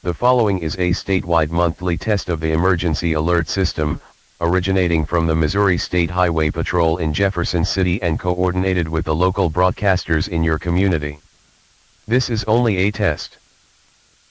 The following is a statewide monthly test of the emergency alert system, originating from the Missouri State Highway Patrol in Jefferson City and coordinated with the local broadcasters in your community. This is only a test.